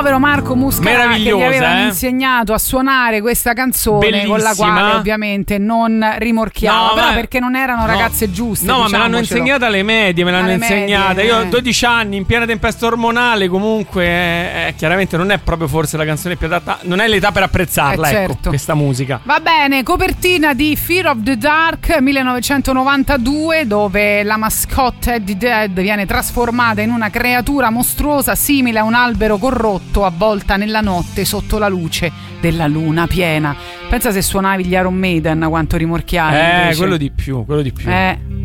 povero Marco Muscarà, che gli avevano insegnato a suonare questa canzone, bellissima, con la quale ovviamente non rimorchiava, però perché non erano ragazze giuste. No, ma me l'hanno insegnata alle medie, Io ho 12 anni, in piena tempesta ormonale, comunque chiaramente non è proprio forse la canzone più adatta, non è l'età per apprezzarla, certo. Questa musica. Va bene, copertina di Fear of the Dark 1992, dove la mascotte Eddie Dead viene trasformata in una creatura mostruosa simile a un albero corrotto, avvolta nella notte sotto la luce della luna piena. Pensa se suonavi gli Iron Maiden quanto rimorchiavi. Quello di più.